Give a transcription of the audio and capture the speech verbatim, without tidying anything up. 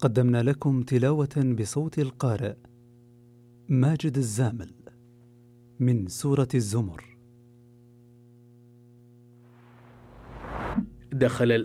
قدمنا لكم تلاوة بصوت القارئ ماجد الزامل من سورة الزمر. دخل